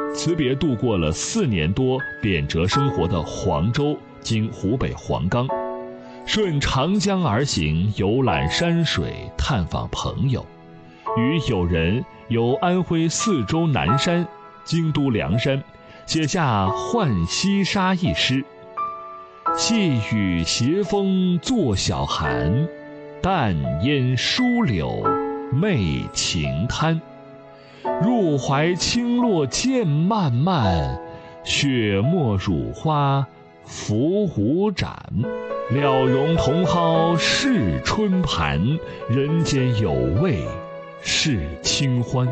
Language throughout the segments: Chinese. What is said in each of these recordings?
辞别度过了4年多贬谪生活的黄州，经湖北黄冈，顺长江而行，游览山水，探访朋友，与友人由安徽泗州南山、京都梁山，写下《浣溪沙》一诗：细雨斜风作晓寒，淡烟疏柳媚晴滩。入怀清洛渐漫漫，雪沫乳花浮无展。了容同蒿是春盘，人间有味是清欢。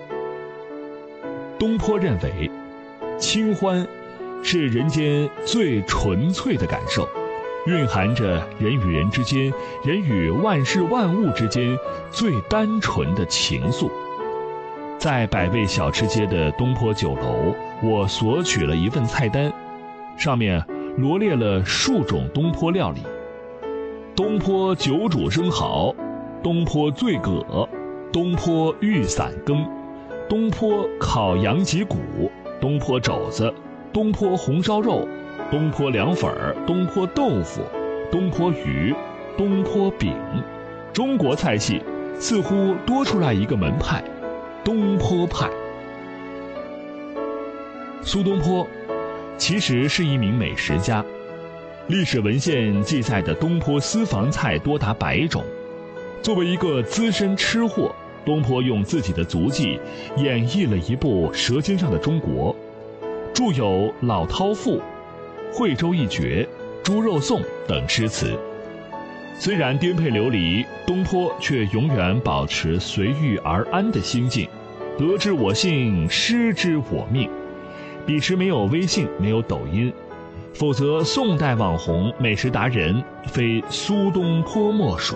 东坡认为，清欢是人间最纯粹的感受，蕴含着人与人之间、人与万事万物之间最单纯的情愫。在百味小吃街的东坡酒楼，我索取了一份菜单，上面罗列了数种东坡料理：东坡酒煮生蚝、东坡醉蛤、东坡玉伞羹、东坡烤羊脊骨、东坡肘子、东坡红烧肉、东坡凉粉、东坡豆腐、东坡鱼、东坡饼。中国菜系似乎多出来一个门派，东坡派。苏东坡其实是一名美食家，历史文献记载的东坡私房菜多达100种。作为一个资深吃货，东坡用自己的足迹演绎了一部《舌尖上的中国》，著有《老饕赋》《惠州一绝》《猪肉颂》等诗词。虽然颠沛流离，东坡却永远保持随遇而安的心境。得之我幸，失之我命。彼时没有微信，没有抖音，否则宋代网红美食达人非苏东坡莫属。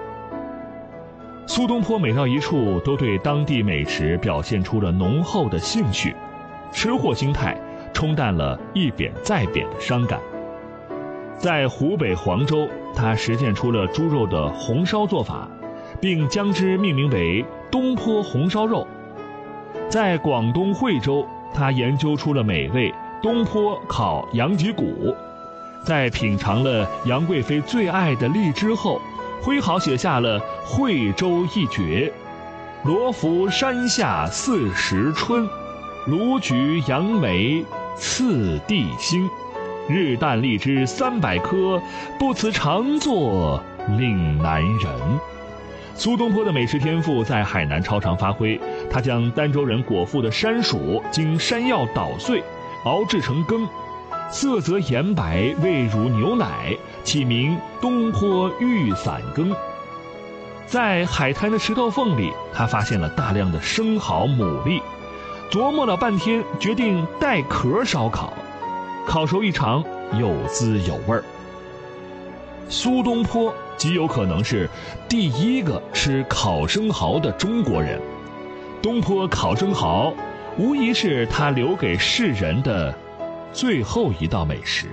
苏东坡每到一处都对当地美食表现出了浓厚的兴趣，吃货心态冲淡了一贬再贬的伤感。在湖北黄州，他实践出了猪肉的红烧做法，并将之命名为东坡红烧肉。在广东惠州，他研究出了美味东坡烤羊脊骨。在品尝了杨贵妃最爱的荔枝后，挥毫写下了惠州一绝：罗浮山下40春，卢橘杨梅次第新。日啖荔枝300颗，不辞常作岭南人。苏东坡的美食天赋在海南超常发挥，他将儋州人果腹的山薯经山药捣碎，熬制成羹，色泽颜白，味如牛奶，起名东坡玉伞羹。在海滩的石头缝里，他发现了大量的生蚝、牡蛎，琢磨了半天，决定带壳烧烤。烤熟一尝，有滋有味儿。苏东坡极有可能是第一个吃烤生蚝的中国人。东坡烤生蚝无疑是他留给世人的最后一道美食。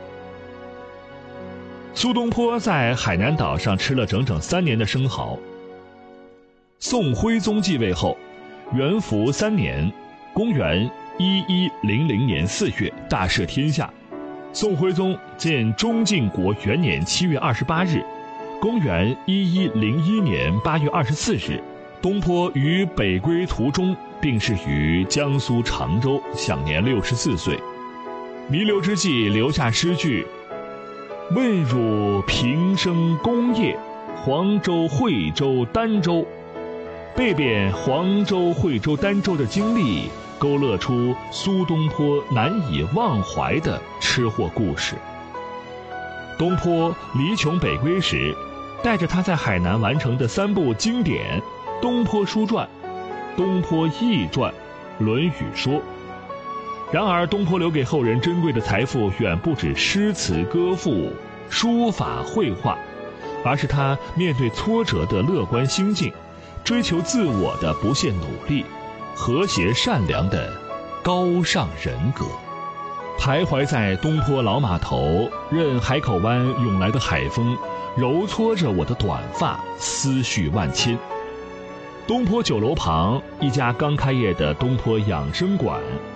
苏东坡在海南岛上吃了整整3年的生蚝。宋徽宗继位后，元符3年，公元1100年4月，大赦天下。宋徽宗建中靖国元年7月28日，公元1101年8月24日，东坡于北归途中病逝于江苏常州，享年64岁。弥留之际留下诗句：问汝平生功业，黄州、惠州、儋州。被贬黄州、惠州、儋州的经历，勾勒出苏东坡难以忘怀的吃货故事。东坡离穷北归时，带着他在海南完成的3部经典《东坡书传》《东坡易传》《论语说》。然而，东坡留给后人珍贵的财富远不止诗词歌赋、书法绘画，而是他面对挫折的乐观心境，追求自我的不懈努力，和谐善良的高尚人格。徘徊在东坡老码头，任海口湾涌来的海风揉搓着我的短发，思绪万千。东坡酒楼旁，一家刚开业的东坡养生馆